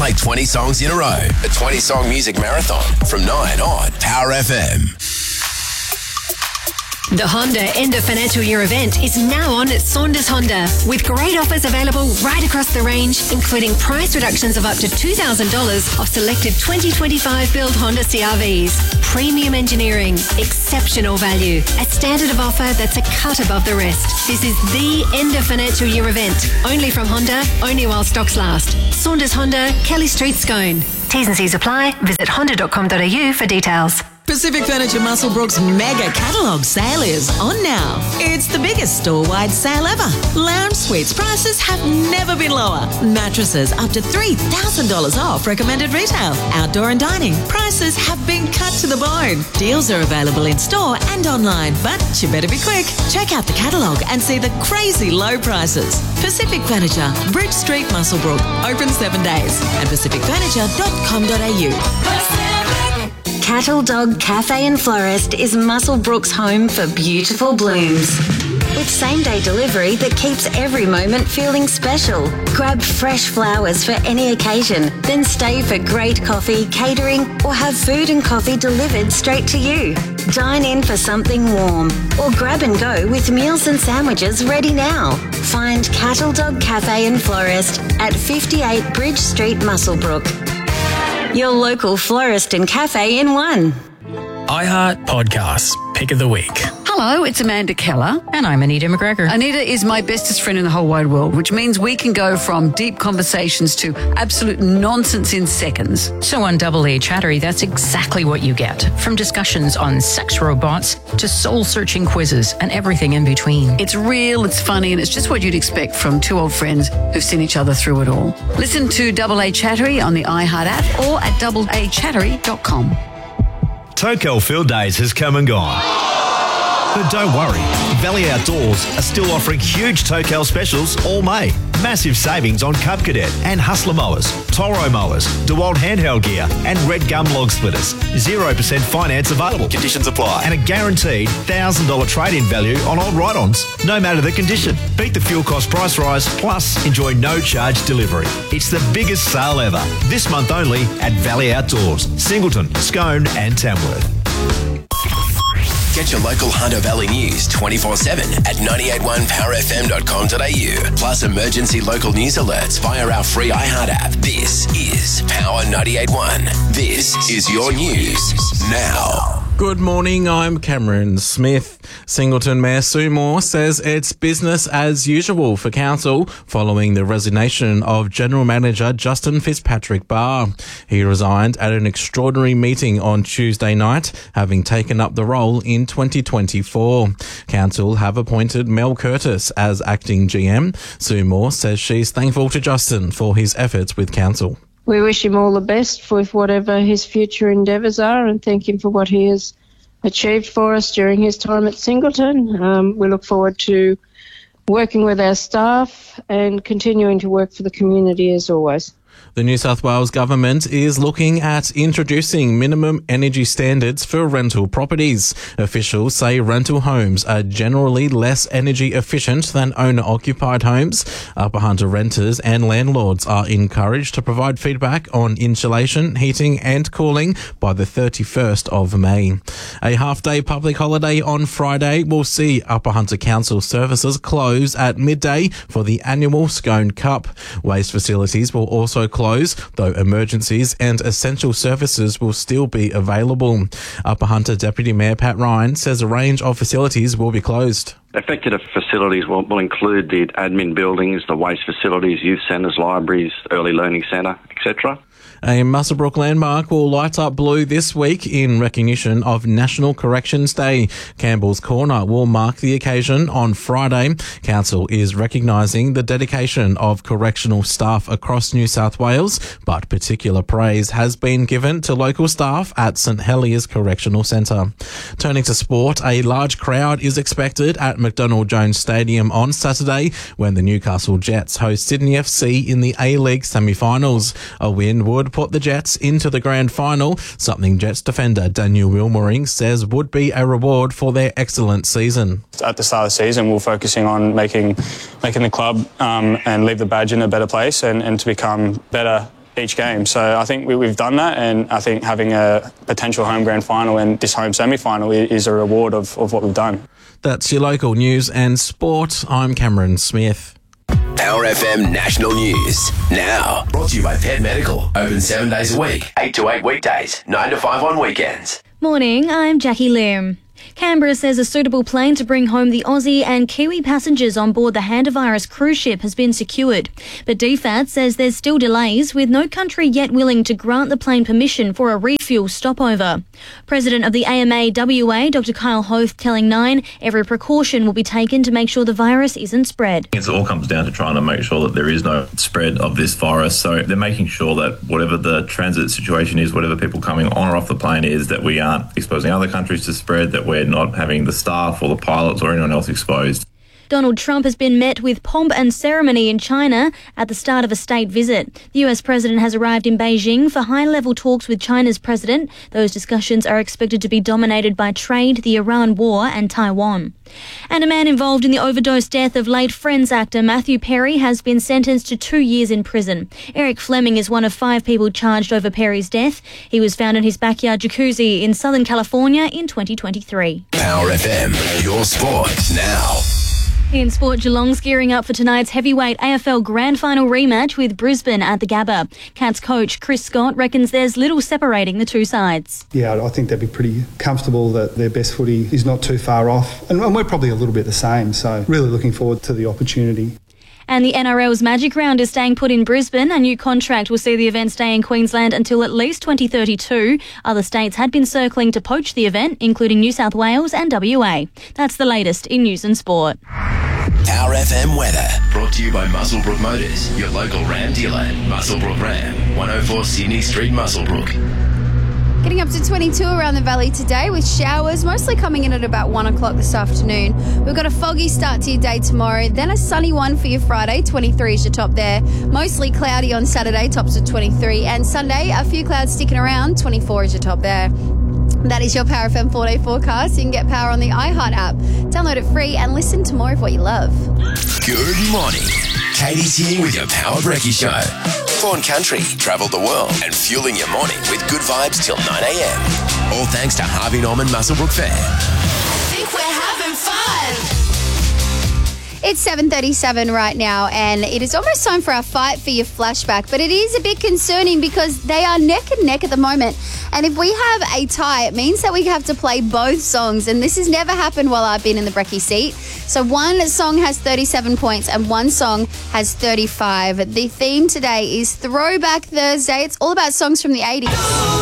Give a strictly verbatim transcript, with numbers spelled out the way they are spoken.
play twenty songs in a row. A twenty-song music marathon from nine on Power F M. The Honda End of Financial Year event is now on at Saunders Honda, with great offers available right across the range, including price reductions of up to two thousand dollars off selected twenty twenty-five build Honda C R Vs. Premium engineering, exceptional value, a standard of offer that's a cut above the rest. This is the End of Financial Year event, only from Honda, only while stocks last. Saunders Honda, Kelly Street, Scone. T's and C's apply. Visit honda dot com dot a u for details. Pacific Furniture Muswellbrook's mega catalogue sale is on now. It's the biggest store-wide sale ever. Lounge suites prices have never been lower. Mattresses up to three thousand dollars off recommended retail. Outdoor and dining prices have been cut to the bone. Deals are available in store and online, but you better be quick. Check out the catalogue and see the crazy low prices. Pacific Furniture, Bridge Street, Muswellbrook. Open seven days at pacific furniture dot com dot a u. Cattle Dog Cafe and Florist is Muswellbrook's home for beautiful blooms. With same-day delivery that keeps every moment feeling special. Grab fresh flowers for any occasion, then stay for great coffee, catering, or have food and coffee delivered straight to you. Dine in for something warm, or grab and go with meals and sandwiches ready now. Find Cattle Dog Cafe and Florist at fifty-eight Bridge Street, Muswellbrook. Your local florist and cafe in one. iHeart Podcasts, Pick of the Week. Hello, it's Amanda Keller. And I'm Anita McGregor. Anita is my bestest friend in the whole wide world, which means we can go from deep conversations to absolute nonsense in seconds. So on Double A Chattery, that's exactly what you get. From discussions on sex robots to soul-searching quizzes and everything in between. It's real, it's funny, and it's just what you'd expect from two old friends who've seen each other through it all. Listen to Double A Chattery on the iHeart app or at double a chattery dot com. Tokel Field Days has come and gone. But don't worry, Valley Outdoors are still offering huge Tokel specials all May. Massive savings on Cub Cadet and Hustler mowers, Toro mowers, DeWalt handheld gear and Red Gum log splitters. zero percent finance available. Conditions apply. And a guaranteed one thousand dollars trade-in value on old ride-ons, no matter the condition. Beat the fuel cost price rise, plus enjoy no-charge delivery. It's the biggest sale ever. This month only at Valley Outdoors, Singleton, Scone and Tamworth. Get your local Hunter Valley news twenty-four seven at nine eight one power f m dot com dot a u. Plus emergency local news alerts via our free iHeart app. This is Power ninety-eight point one. This is your news now. Good morning, I'm Cameron Smith. Singleton Mayor Sue Moore says it's business as usual for council following the resignation of General Manager Justin Fitzpatrick Barr. He resigned at an extraordinary meeting on Tuesday night, having taken up the role in twenty twenty-four. Council have appointed Mel Curtis as acting G M. Sue Moore says she's thankful to Justin for his efforts with council. We wish him all the best with whatever his future endeavours are and thank him for what he has achieved for us during his time at Singleton. Um, we look forward to working with our staff and continuing to work for the community as always. The New South Wales Government is looking at introducing minimum energy standards for rental properties. Officials say rental homes are generally less energy efficient than owner-occupied homes. Upper Hunter renters and landlords are encouraged to provide feedback on insulation, heating and cooling by the thirty-first of May. A half-day public holiday on Friday will see Upper Hunter Council services close at midday for the annual Scone Cup. Waste facilities will also close, though emergencies and essential services will still be available. Upper Hunter Deputy Mayor Pat Ryan says a range of facilities will be closed. Affected facilities will, will include the admin buildings, the waste facilities, youth centres, libraries, early learning centre, et cetera. A Muswellbrook landmark will light up blue this week in recognition of National Corrections Day. Campbell's Corner will mark the occasion on Friday. Council is recognising the dedication of correctional staff across New South Wales, but particular praise has been given to local staff at St Heliers Correctional Centre. Turning to sport, a large crowd is expected at McDonald Jones Stadium on Saturday when the Newcastle Jets host Sydney F C in the A-League semi-finals. A win would put the Jets into the grand final, something Jets defender Daniel Wilmering says would be a reward for their excellent season. At the start of the season, we're focusing on making making the club um, and leave the badge in a better place and, and to become better each game. So I think we, we've done that, and I think having a potential home grand final and this home semi-final is a reward of, of what we've done. That's your local news and sport. I'm Cameron Smith. Power F M National News. Now, brought to you by Pet Medical. Open seven days a week, eight to eight weekdays, nine to five on weekends. Morning, I'm Jackie Lim. Canberra says a suitable plane to bring home the Aussie and Kiwi passengers on board the Hantavirus cruise ship has been secured. But D F A T says there's still delays, with no country yet willing to grant the plane permission for a refuel stopover. President of the A M A W A, Doctor Kyle Hoth, telling Nine every precaution will be taken to make sure the virus isn't spread. It all comes down to trying to make sure that there is no spread of this virus. So they're making sure that whatever the transit situation is, whatever people coming on or off the plane is, that we aren't exposing other countries to spread, that we're not having the staff or the pilots or anyone else exposed. Donald Trump has been met with pomp and ceremony in China at the start of a state visit. The U S president has arrived in Beijing for high-level talks with China's president. Those discussions are expected to be dominated by trade, the Iran war and Taiwan. And a man involved in the overdose death of late Friends actor Matthew Perry has been sentenced to two years in prison. Eric Fleming is one of five people charged over Perry's death. He was found in his backyard jacuzzi in Southern California in twenty twenty-three. Power F M, your sport now. In sport, Geelong's gearing up for tonight's heavyweight A F L Grand Final rematch with Brisbane at the Gabba. Cats coach Chris Scott reckons there's little separating the two sides. Yeah, I think they'd be pretty comfortable that their best footy is not too far off. And we're probably a little bit the same, so really looking forward to the opportunity. And the N R L's Magic Round is staying put in Brisbane. A new contract will see the event stay in Queensland until at least twenty thirty-two. Other states had been circling to poach the event, including New South Wales and W A. That's the latest in news and sport. Power F M weather, brought to you by Muswellbrook Motors, your local Ram dealer. Muswellbrook Ram, one oh four Sydney Street, Muswellbrook. Getting up to twenty-two around the valley today with showers, mostly coming in at about one o'clock this afternoon. We've got a foggy start to your day tomorrow, then a sunny one for your Friday, twenty-three is your top there. Mostly cloudy on Saturday, tops at twenty-three. And Sunday, a few clouds sticking around, twenty-four is your top there. That is your Power F M four-day forecast. You can get Power on the iHeart app. Download it free and listen to more of what you love. Good morning. Katie's here with your Power Brekkie Show. Born country, travel the world, and fueling your morning with good vibes till nine a.m. All thanks to Harvey Norman Muswellbrook Fair. I think we're having fun. It's seven thirty-seven right now, and it is almost time for our Fight for Your flashback, but it is a bit concerning because they are neck and neck at the moment. And if we have a tie, it means that we have to play both songs, and this has never happened while I've been in the Brekkie seat. So one song has thirty-seven points and one song has thirty-five. The theme today is Throwback Thursday. It's all about songs from the eighties.